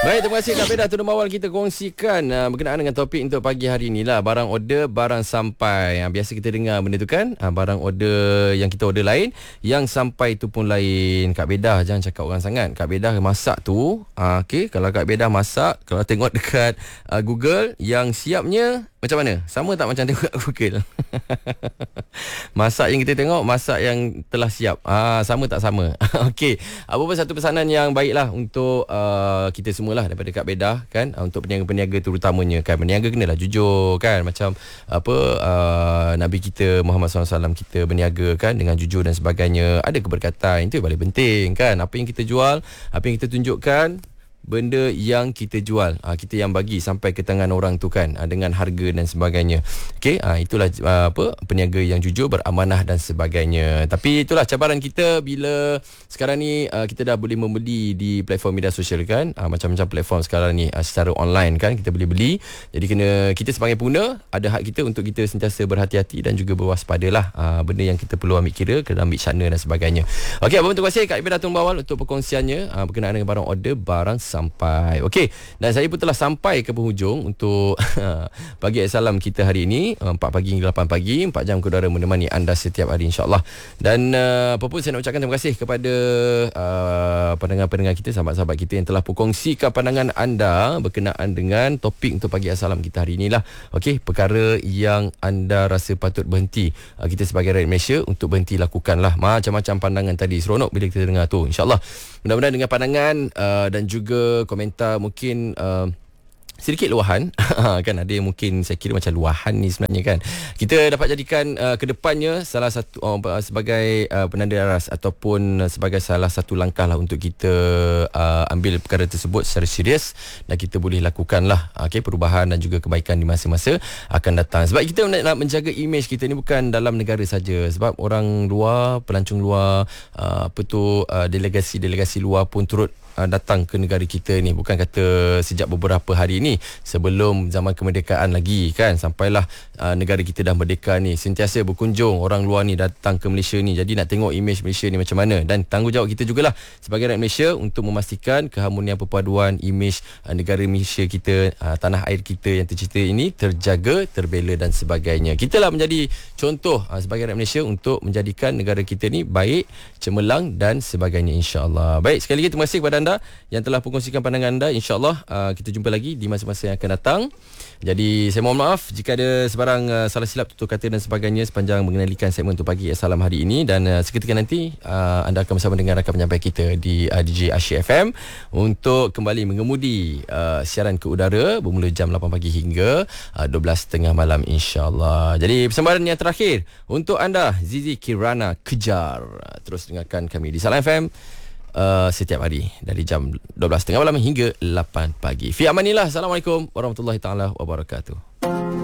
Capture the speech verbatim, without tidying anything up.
Baik, terima kasih Kak Beda Tudung Mawal kita kongsikan uh, berkenaan dengan topik untuk pagi hari ni lah. Barang order, barang sampai. uh, Biasa kita dengar benda tu kan, uh, barang order yang kita order lain, yang sampai tu pun lain. Kak Beda jangan cakap orang sangat. Kak Beda masak tu, uh, okay, kalau Kak Beda masak, kalau tengok dekat uh, Google, yang siapnya macam mana? Sama tak macam tengok Google? Masak yang kita tengok, masak yang telah siap, ah, sama tak sama? Okey, apa pun satu pesanan yang baiklah untuk uh, kita semualah daripada Kak Beda kan, uh, untuk peniaga-peniaga terutamanya kan. Peniaga kenalah jujur kan, macam apa uh, Nabi kita Muhammad sallallahu alaihi wasallam kita berniaga kan dengan jujur dan sebagainya. Ada keberkatan, itu yang paling penting kan. Apa yang kita jual, apa yang kita tunjukkan, benda yang kita jual, ha, kita yang bagi sampai ke tangan orang tu kan, ha, dengan harga dan sebagainya. Okey, ha, itulah ha, apa peniaga yang jujur, beramanah dan sebagainya. Tapi itulah cabaran kita bila sekarang ni ha, kita dah boleh membeli di platform media sosial kan, ha, macam-macam platform sekarang ni ha, secara online kan, kita boleh beli. Jadi kena, kita sebagai pengguna ada hak kita untuk kita sentiasa berhati-hati dan juga berwaspadalah, ha, benda yang kita perlu ambil kira, kena ambil sana dan sebagainya. Okey, apa pun terima kasih Kak Ibu Datung Bawal untuk perkongsiannya ha, berkenaan dengan barang order, barang sampai. Okey, dan saya pun telah sampai ke penghujung untuk pagi salam kita hari ini, empat pagi hingga lapan pagi, empat jam keudara menemani anda setiap hari insya-Allah. Dan uh, apa pun saya nak ucapkan terima kasih kepada uh, pendengar-pendengar kita, sahabat-sahabat kita yang telah berkongsikan pandangan anda berkenaan dengan topik untuk pagi salam kita hari inilah. Okey, perkara yang anda rasa patut berhenti, uh, kita sebagai rakyat Malaysia untuk berhenti lakukanlah. Macam-macam pandangan tadi, seronok bila kita dengar tu. InsyaAllah mudah-mudahan dengan pandangan uh, dan juga komentar mungkin uh, sedikit luahan kan, ada yang mungkin saya kira macam luahan ni sebenarnya kan, kita dapat jadikan uh, ke depannya salah satu uh, sebagai uh, penanda aras ataupun uh, sebagai salah satu langkah lah untuk kita uh, ambil perkara tersebut secara serius dan kita boleh lakukanlah uh, okay, perubahan dan juga kebaikan di masa-masa akan datang. Sebab kita nak, nak menjaga imej kita ni bukan dalam negara saja, sebab orang luar, pelancong luar, uh, apa tu uh, delegasi-delegasi luar pun turut datang ke negara kita ni, bukan kata sejak beberapa hari ni, sebelum zaman kemerdekaan lagi kan, sampailah uh, negara kita dah merdeka ni, sentiasa berkunjung orang luar ni datang ke Malaysia ni. Jadi nak tengok imej Malaysia ni macam mana, dan tanggungjawab kita jugalah sebagai rakyat Malaysia untuk memastikan keharmonian perpaduan imej uh, negara Malaysia kita, uh, tanah air kita yang tercipta ini terjaga, terbela dan sebagainya. Kita lah menjadi contoh uh, sebagai rakyat Malaysia untuk menjadikan negara kita ni baik, cemerlang dan sebagainya insya-Allah. Baik, sekali lagi terima kasih kepada anda yang telah berkongsikan pandangan anda. InsyaAllah uh, kita jumpa lagi di masa-masa yang akan datang. Jadi saya mohon maaf jika ada sebarang uh, salah silap tutur kata dan sebagainya sepanjang mengenalikan segmen untuk pagi salam hari ini. Dan uh, seketika nanti uh, anda akan bersama dengan rakan penyampai kita di uh, D J Asyik F M untuk kembali mengemudi uh, siaran ke udara bermula jam lapan pagi hingga uh, dua belas tiga puluh malam insyaAllah. Jadi persembahan yang terakhir untuk anda, Zizi Kirana Kejar. Uh, terus dengarkan kami di Salam F M Uh, setiap hari dari jam dua belas tiga puluh malam hingga lapan pagi. Fi amanillah. Assalamualaikum warahmatullahi taala wabarakatuh.